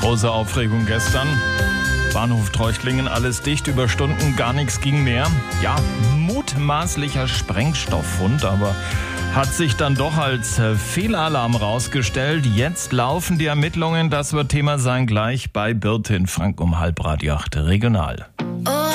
Große Aufregung gestern. Bahnhof Treuchtlingen, alles dicht, über Stunden, gar nichts ging mehr. Ja, mutmaßlicher Sprengstofffund, aber hat sich dann doch als Fehlalarm rausgestellt. Jetzt laufen die Ermittlungen, das wird Thema sein gleich bei Birtin Frank um 7:30 regional.